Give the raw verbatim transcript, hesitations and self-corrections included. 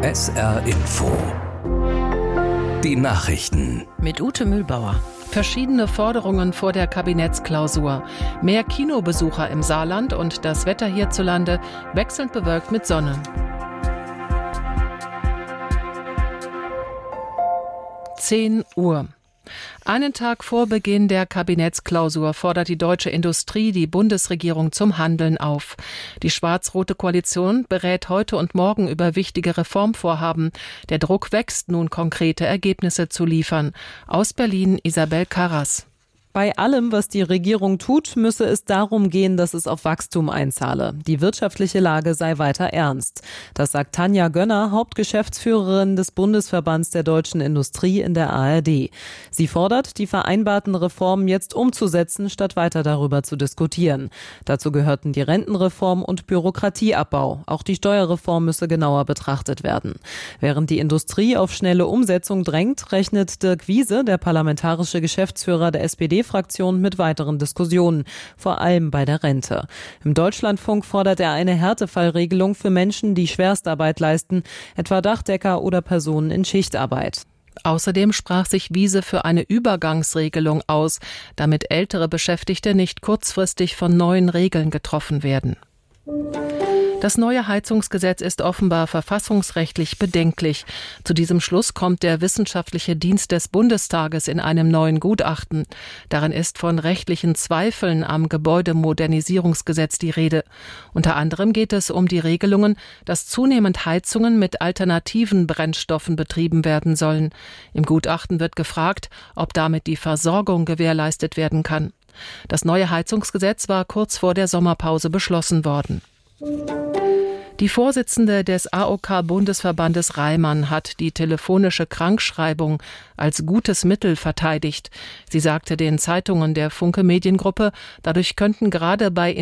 S R Info. Die Nachrichten. Mit Ute Mühlbauer. Verschiedene Forderungen vor der Kabinettsklausur. Mehr Kinobesucher im Saarland und das Wetter hierzulande wechselnd bewölkt mit Sonne. zehn Uhr. Einen Tag vor Beginn der Kabinettsklausur fordert die deutsche Industrie die Bundesregierung zum Handeln auf. Die schwarz-rote Koalition berät heute und morgen über wichtige Reformvorhaben. Der Druck wächst, nun konkrete Ergebnisse zu liefern. Aus Berlin Isabel Karras. Bei allem, was die Regierung tut, müsse es darum gehen, dass es auf Wachstum einzahle. Die wirtschaftliche Lage sei weiter ernst. Das sagt Tanja Gönner, Hauptgeschäftsführerin des Bundesverbands der deutschen Industrie in der A R D. Sie fordert, die vereinbarten Reformen jetzt umzusetzen, statt weiter darüber zu diskutieren. Dazu gehörten die Rentenreform und Bürokratieabbau. Auch die Steuerreform müsse genauer betrachtet werden. Während die Industrie auf schnelle Umsetzung drängt, rechnet Dirk Wiese, der parlamentarische Geschäftsführer der S P D Fraktion, mit weiteren Diskussionen, vor allem bei der Rente. Im Deutschlandfunk fordert er eine Härtefallregelung für Menschen, die Schwerstarbeit leisten, etwa Dachdecker oder Personen in Schichtarbeit. Außerdem sprach sich Wiese für eine Übergangsregelung aus, damit ältere Beschäftigte nicht kurzfristig von neuen Regeln getroffen werden. Das neue Heizungsgesetz ist offenbar verfassungsrechtlich bedenklich. Zu diesem Schluss kommt der Wissenschaftliche Dienst des Bundestages in einem neuen Gutachten. Darin ist von rechtlichen Zweifeln am Gebäudemodernisierungsgesetz die Rede. Unter anderem geht es um die Regelungen, dass zunehmend Heizungen mit alternativen Brennstoffen betrieben werden sollen. Im Gutachten wird gefragt, ob damit die Versorgung gewährleistet werden kann. Das neue Heizungsgesetz war kurz vor der Sommerpause beschlossen worden. Die Vorsitzende des A O K-Bundesverbandes Reimann hat die telefonische Krankschreibung als gutes Mittel verteidigt. Sie sagte den Zeitungen der Funke Mediengruppe, dadurch könnten gerade bei